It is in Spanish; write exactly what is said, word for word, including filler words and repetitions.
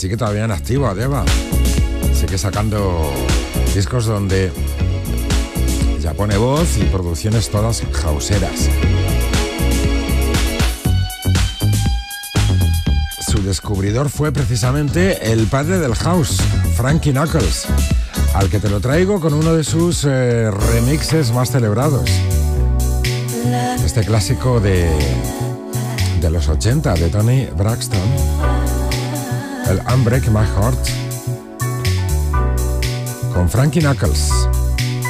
sigue todavía en activo, Deva. Sigue sacando discos donde ya pone voz y producciones todas houseeras. Su descubridor fue precisamente el padre del house, Frankie Knuckles, al que te lo traigo con uno de sus eh, remixes más celebrados. Este clásico de, de los ochenta de Tony Braxton, el Unbreak My Heart, con Frankie Knuckles.